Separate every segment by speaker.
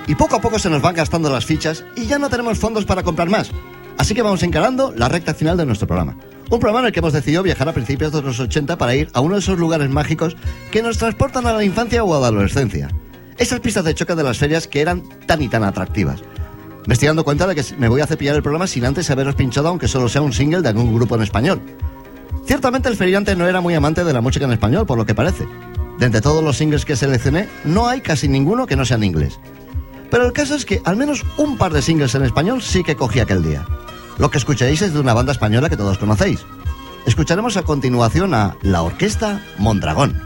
Speaker 1: y poco a poco se nos van gastando las fichas y ya no tenemos fondos para comprar más. Así que vamos encarando la recta final de nuestro programa. Un programa en el que hemos decidido viajar a principios de los 80 para ir a uno de esos lugares mágicos que nos transportan a la infancia o a la adolescencia. Esas pistas de choque de las ferias que eran tan y tan atractivas. Me estoy dando cuenta de que me voy a cepillar el programa sin antes haberos pinchado, aunque solo sea un single de algún grupo en español. Ciertamente el feriante no era muy amante de la música en español, por lo que parece. De entre todos los singles que seleccioné, no hay casi ninguno que no sea en inglés. Pero el caso es que al menos un par de singles en español sí que cogí aquel día. Lo que escucháis es de una banda española que todos conocéis. Escucharemos a continuación a La Orquesta Mondragón.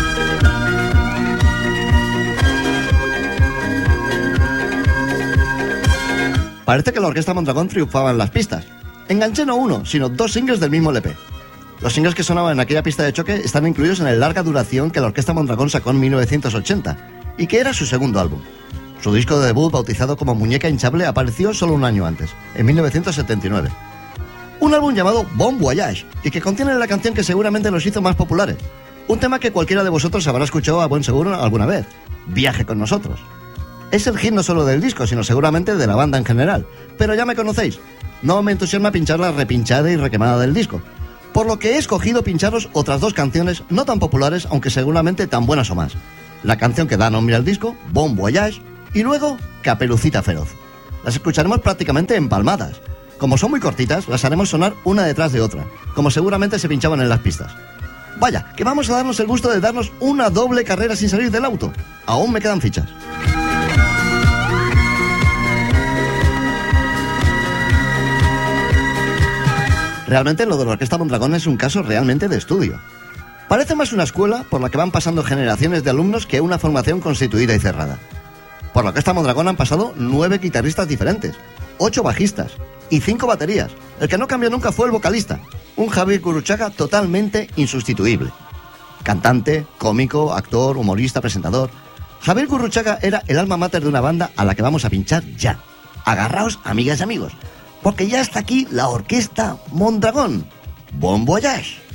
Speaker 1: Parece que la Orquesta Mondragón triunfaba en las pistas. Enganché no uno, sino dos singles del mismo LP. Los singles que sonaban en aquella pista de choque están incluidos en el larga duración que la Orquesta Mondragón sacó en 1980, y que era su segundo álbum. Su disco de debut, bautizado como Muñeca Hinchable, apareció solo un año antes, en 1979. Un álbum llamado Bon Voyage, y que contiene la canción que seguramente los hizo más populares. Un tema que cualquiera de vosotros habrá escuchado a buen seguro alguna vez. Viaje con nosotros. Es el hit no solo del disco, sino seguramente de la banda en general. Pero ya me conocéis. No me entusiasma pinchar la repinchada y requemada del disco. Por lo que he escogido pincharos otras dos canciones no tan populares, aunque seguramente tan buenas o más. La canción que da nombre al disco, Bon Voyage, y luego Caperucita Feroz. Las escucharemos prácticamente empalmadas. Como son muy cortitas, las haremos sonar una detrás de otra, como seguramente se pinchaban en las pistas. Vaya, que vamos a darnos el gusto de darnos una doble carrera sin salir del auto. Aún me quedan fichas. Realmente lo de la Orquesta Mondragón es un caso realmente de estudio. Parece más una escuela por la que van pasando generaciones de alumnos que una formación constituida y cerrada. Por la Orquesta Mondragón han pasado 9 guitarristas diferentes, 8 bajistas y 5 baterías. El que no cambió nunca fue el vocalista, un Javier Gurruchaga totalmente insustituible. Cantante, cómico, actor, humorista, presentador. Javier Gurruchaga era el alma mater de una banda a la que vamos a pinchar ya. Agarraos, amigas y amigos, porque ya está aquí la Orquesta Mondragón. Bon Voyage.